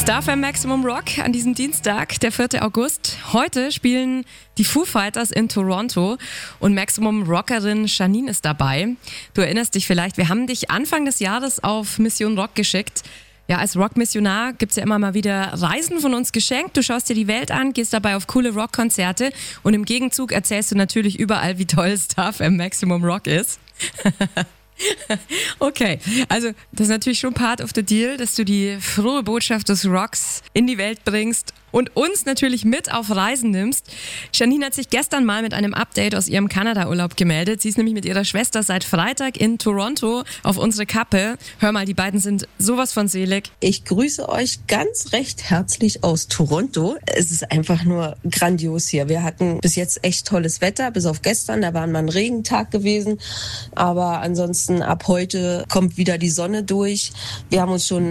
Star FM Maximum Rock an diesem Dienstag, der 4. August. Heute spielen die Foo Fighters in Toronto und Maximum Rockerin Janine ist dabei. Du erinnerst dich vielleicht, wir haben dich Anfang des Jahres auf Mission Rock geschickt. Ja, als Rockmissionar gibt's ja immer mal wieder Reisen von uns geschenkt. Du schaust dir die Welt an, gehst dabei auf coole Rockkonzerte und im Gegenzug erzählst du natürlich überall, wie toll Star FM Maximum Rock ist. Okay, also das ist natürlich schon part of the deal, dass du die frohe Botschaft des Rocks in die Welt bringst und uns natürlich mit auf Reisen nimmst. Janine hat sich gestern mal mit einem Update aus ihrem Kanada-Urlaub gemeldet. Sie ist nämlich mit ihrer Schwester seit Freitag in Toronto auf unsere Kappe. Hör mal, die beiden sind sowas von selig. Ich grüße euch ganz recht herzlich aus Toronto. Es ist einfach nur grandios hier. Wir hatten bis jetzt echt tolles Wetter, bis auf gestern, da war mal ein Regentag gewesen. Aber ansonsten ab heute kommt wieder die Sonne durch. Wir haben uns schon